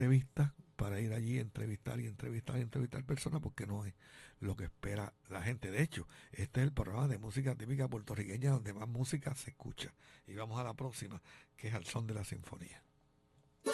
entrevistas para ir allí, entrevistar y entrevistar y entrevistar personas porque no es lo que espera la gente. De hecho, este es el programa de música típica puertorriqueña donde más música se escucha. Y vamos a la próxima, que es Al Son de la Sinfonía.